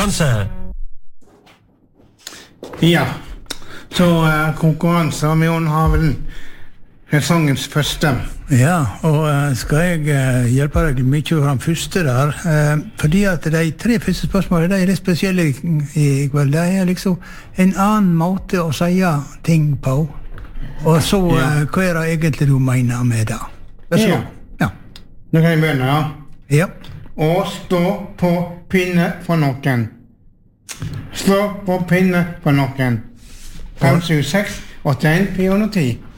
konkurranse. Ja, så konkurranse, og vi har vel sesongens første. Ja, og skal jeg hjelpe deg mye over den første der, fordi at de 3 første spørsmålene, de litt spesielle i kveld. Det liksom en annen måte å si ting på. Og så, hva det egentlig du mener med det? Ja. Nå kan jeg begynne, ja. Ja. Å stå på pinne for noen. Stå på pinne for noen. 5, 7, 6, 81, 410.